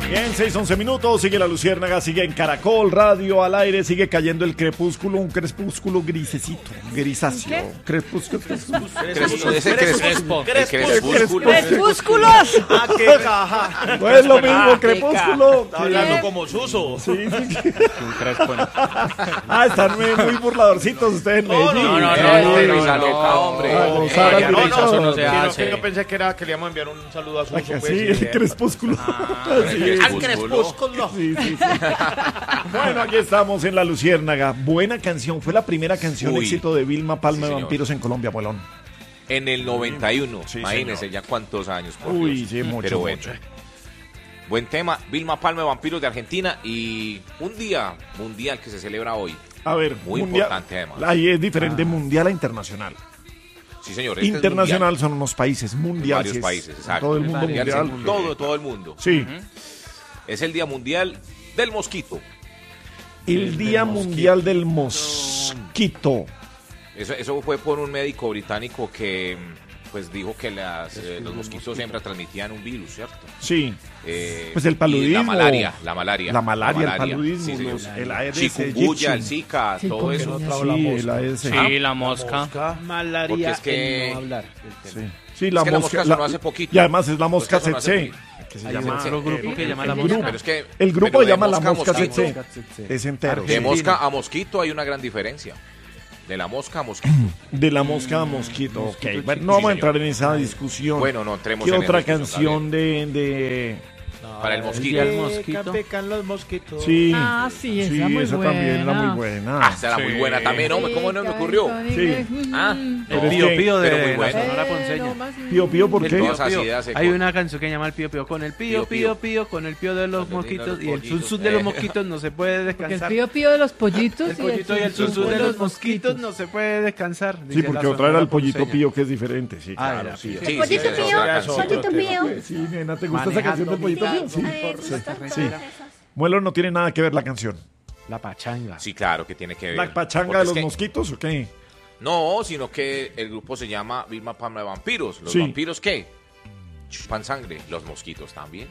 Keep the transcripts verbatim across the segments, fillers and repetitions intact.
Bien, seis, once minutos, sigue la luciérnaga, sigue en Caracol Radio al aire, sigue cayendo el crepúsculo, un crepúsculo grisecito, grisáceo. Crepúsculo. Crespúsculo. ¡Crepúsculos! ¡Ah, qué caja! No es lo mismo, crepúsculo. Está hablando como Suso. Sí, sí. Ah, están muy, muy burladorcitos ustedes. No, no, No, no, Eh, no, eh, risa no, loca, no, hombre. Ah, no, gozar al no, no, director. no, no se que no, hace. que yo pensé que era que le íbamos a enviar un saludo a Suso. Pues, Sí, y- el crepúsculo. Sí. Al crepúsculo. Sí, sí, sí. Bueno, aquí estamos en La Luciérnaga. Buena canción. Fue la primera canción Uy. éxito de Vilma Palma Sí, de señor. Vampiros en Colombia, Bolón. En el noventa y uno, Sí, imagínense señor. ya cuántos años. Por Uy, Dios. sí, mucho, Pero bueno, mucho. buen tema, Vilma Palma de Vampiros de Argentina y un día mundial que se celebra hoy. A ver, Muy mundial- importante, además. Ahí es diferente mundial a internacional. Sí, señor. este es Internacional mundial. son unos países, En mundial. varios sí es países, exacto. Todo el mundo Mundial es mundial. en todo, todo el mundo. Sí. Es el Día Mundial del Mosquito. El Día Mundial del Mosquito. Eso, eso fue por un médico británico que pues dijo que las, eh, los mosquitos hembras transmitían un virus, ¿cierto? Sí. Eh, Pues el paludismo. y la malaria, la malaria. La malaria, el paludismo, sí, señor. los- el Aedes Chikungunya, el aegypti. Zika, todo eso. Sí, el Aedes Sí, aegypti. la mosca. Porque Malaria. es que- en no hablar. Sí. Sí, la Es que la mosca. mosca la- sonó hace poquito. Y además es la mosca Mosca sonó hace tsetse. poquito. Que se Hay llama, otro grupo que llama la el mosca. grupo- Pero es que el grupo pero se de llama la mosca a mosca mosquito, tsetse. Es entero. De sí. mosca a mosquito hay una gran diferencia. De la mosca a mosquito. De la mosca a mosquito. Ok, bueno, no Sí, vamos a señor. entrar en esa discusión. Bueno, no entremos ¿Qué en otra esa discusión, canción de, de... Para el mosquito. El mosquito. Pecan los mosquitos. Sí, Ah, sí, esa sí, muy esa buena. también era muy buena. Ah, esa era muy buena también, hombre. ¿Cómo no me ocurrió? Sí. Ah, Pero El es pío que- pío pero muy de la bueno. Sonora Ponceña. Pío, pío, ¿por El qué? pío, Todas pío. ideas se Hay con- una canción que se llama El Pío Pío con el pío, Pío, pío, pío. pío, con el pío de los Con el mosquitos los y el pollitos, susuz de los eh. mosquitos no se puede El descansar. pío pío de los pollitos El pollito y el susuz de los mosquitos no se puede descansar. Sí, dice porque la otra era el Sonora pollito Ponceña. pío, que es diferente. Sí, Ah, claro. era Sí, pío. Sí, sí, Pollito esa es pío, otra canción. pollito pío. Sí, nena, ¿te gusta esa Manejando canción de Pollito mi Pío? Sí. A ver, ¿te gusta? Sí. Muelo no tiene nada que ver la canción. La pachanga. Sí, claro que tiene que ver. ¿La pachanga Porque de es los que- mosquitos o qué? No, sino que el grupo se llama Vilma Palma de Vampiros. ¿Los Sí. vampiros qué? Chupan sangre. Los mosquitos también.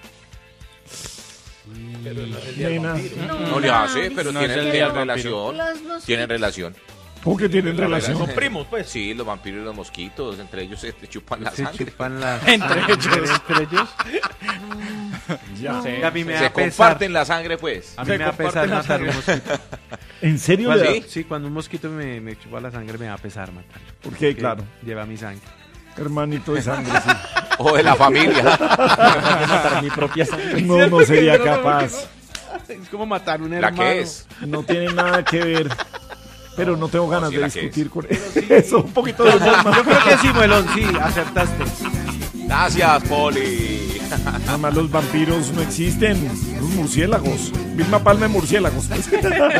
Nena, No le hace, pero No es tienen, el día tienen del vampiro. relación. Los mosquitos. Tienen relación. ¿cómo que tienen relación? Son primos, pues. Sí, los vampiros y los mosquitos, entre ellos se chupan la Se sangre. chupan la... Entre ellos. Entre ellos. Ya. Sí. A mí me da Se pesar. comparten la sangre, pues. A mí Se me da pesar comparten la matar un mosquito. ¿En serio? Cuando- le da- ¿Sí? Sí, cuando un mosquito me, me chupa la sangre me da pesar matar. ¿Por qué? Claro. Lleva mi sangre. Hermanito de sangre, sí. O de la familia. Matar mi propia sangre. No, no sería capaz. Es como matar un ¿La hermano. que es? No tiene nada que ver. Pero no tengo ganas sí, de la que discutir con eso. Un poquito de humor más. Yo creo que sí, Muelón, sí, acertaste. Gracias, Poli. Además, los vampiros no existen. Los murciélagos. Vilma Palma de murciélagos. Sí,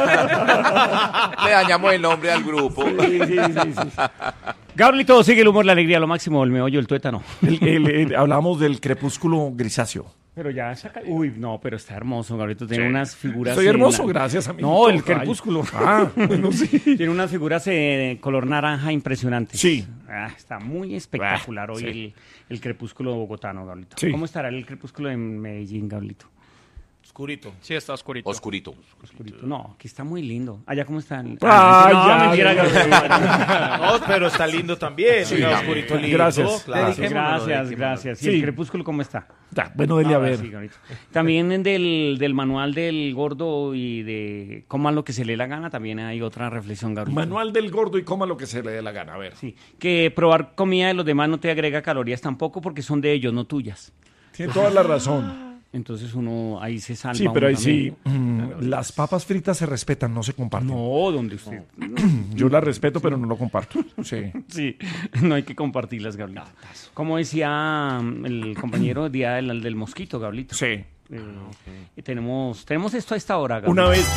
Le dañamos el nombre al grupo. sí, sí, sí. Gabrielito, sigue el humor, la alegría, lo máximo, el meollo, el tuétano. El- el- el- hablamos del crepúsculo grisáceo. Pero ya saca. Uy, no, pero está hermoso, Gabrielito. Tiene Sí. unas figuras. Soy en hermoso, la- gracias, amigo. No, el Ay. crepúsculo. Ah, bueno, sí. Tiene unas figuras de color naranja impresionantes. Sí. Ah, está muy espectacular Ah, hoy sí. el, el crepúsculo bogotano, Gabrielito. Sí. ¿Cómo estará el crepúsculo en Medellín, Gabrielito? Oscurito. Sí, está oscurito. Oscurito. Oscurito. No, aquí está muy lindo. Allá cómo está. el- Ah, no, ya, mentira, ya. Gabrielito. No, pero está lindo también. Sí, oiga, también. oscurito lindo. Gracias. Claro. Gracias, Dediquémonos, gracias, dediquémonos. gracias. ¿Y Sí. el crepúsculo cómo está? Ya, bueno, dele a Ahora ver. sí, Gabrielito. También del, del manual del gordo y de coman lo que se le dé la gana, también hay otra reflexión, Gabrielito. Manual del gordo y coma lo que se le dé la gana. A ver. Sí, que probar comida de los demás no te agrega calorías tampoco porque son de ellos, no tuyas. Tiene toda la razón. Entonces uno ahí se salva. Sí, pero uno ahí sí. también. mm, las papas fritas se respetan, no se comparten. No, donde usted. Yo las respeto, pero no lo comparto. Sí. Sí, no hay que compartirlas, Gablito. Como decía mm, el compañero, día del, del mosquito, Gablito. Sí. Eh, y tenemos, tenemos esto a esta hora, Gablito. Una vez